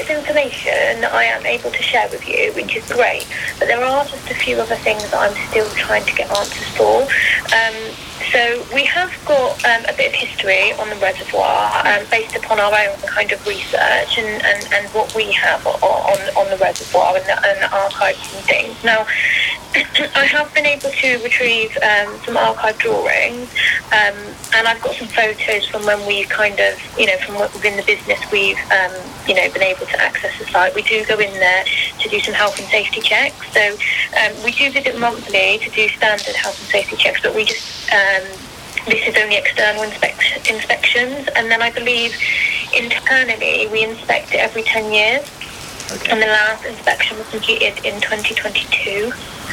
of information that I am able to share with you, which is great, but there are just a few other things that I'm still trying to get answers for. So we have got a bit of history on the reservoir based upon our own kind of research and what we have on the reservoir and the archives and things. Now, I have been able to retrieve some archive drawings, and I've got some photos from when we kind of, from within the business, we've, been able to access the site. We do go in there to do some health and safety checks. So we do visit monthly to do standard health and safety checks, but we just, this is only external inspections. And then I believe internally we inspect it every 10 years. Okay. And the last inspection was completed in 2022.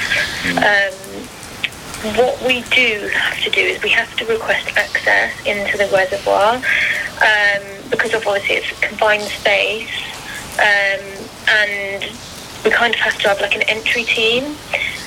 What we do have to do is we have to request access into the reservoir because of obviously it's a confined space, and we kind of have to have like an entry team.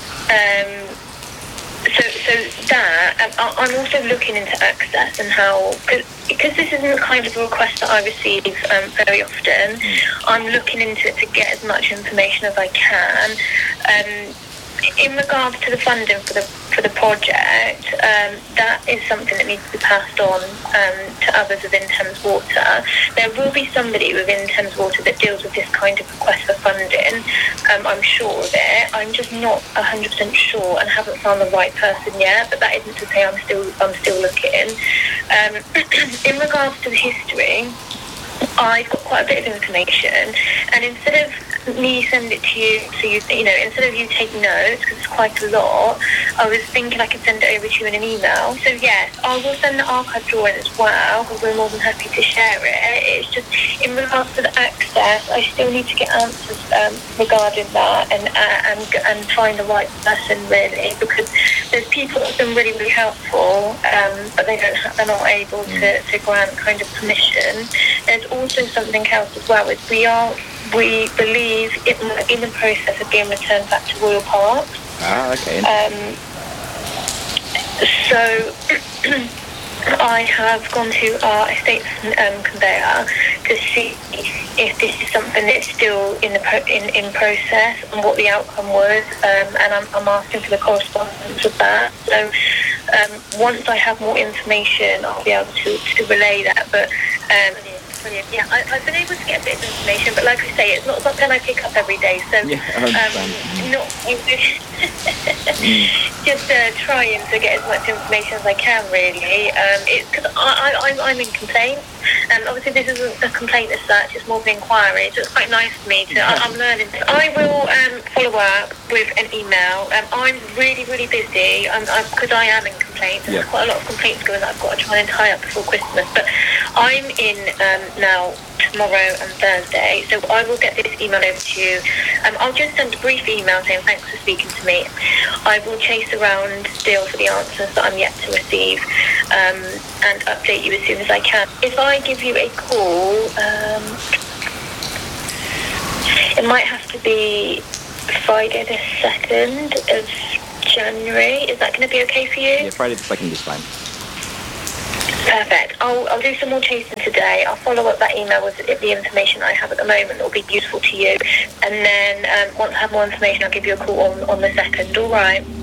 So that, I'm also looking into access and how, because this isn't the kind of a request that I receive very often, I'm looking into it to get as much information as I can. In regards to the funding for the project, that is something that needs to be passed on to others within Thames Water. There will be somebody within Thames Water that deals with this kind of request for funding. I'm sure of it. I'm just not 100% sure and haven't found the right person yet. But that isn't to say I'm still looking. In regards to the history, I've got quite a bit of information, and instead of me send it to you, so instead of you taking notes, because it's quite a lot, I was thinking I could send it over to you in an email. So yes, I will send the archive drawing as well, because we're more than happy to share it. It's just, in regards to the access, I still need to get answers regarding that, and find the right person really, because there's people that have been really, really helpful, but they're not able to grant kind of permission. There's also something else as well, is we believe it might be in the process of being returned back to Royal Park. Okay. So I have gone to our estates conveyor to see if this is something that's still in process and what the outcome was, and I'm asking for the correspondence of that. So once I have more information, I'll be able to relay that. But brilliant. Yeah, I've been able to get a bit of information, but like I say, it's not something I pick up every day. So just trying to get as much information as I can, really. It's because I'm in complaints, and obviously this isn't a complaint as such, it's more of an inquiry, so it's quite nice for me to, I'm learning. I will follow up with an email. I'm really, really busy, because I am in complaints, and there's quite a lot of complaints going that I've got to try and tie up before Christmas, but I'm in now tomorrow and Thursday, so I will get this email over to you. I'll just send a brief email saying thanks for speaking to me. I will chase around still for the answers that I'm yet to receive, and update you as soon as I can. If I give you a call, it might have to be Friday the 2nd of January. Is that going to be okay for you? Yeah, Friday the 2nd is fine. Perfect. I'll do some more chasing today. I'll follow up that email with the information I have at the moment that will be useful to you. And then once I have more information, I'll give you a call on the 2nd. All right.